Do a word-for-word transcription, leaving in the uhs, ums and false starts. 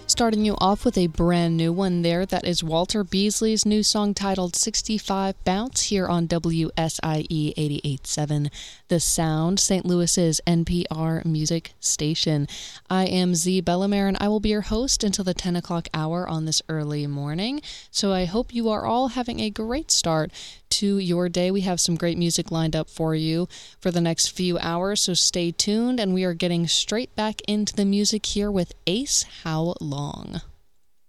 Starting you off with a brand new one there, that is Walter Beasley's new song titled sixty-five Bounce here on W S I E eighty-eight point seven The Sound, Saint Louis's N P R music station. I am Z Bellamere and I will be your host until the ten o'clock hour on this early morning. So I hope you are all having a great start to your day. We have some great music lined up for you for the next few hours, so stay tuned, and we are getting straight back into the music here with Ace How Long.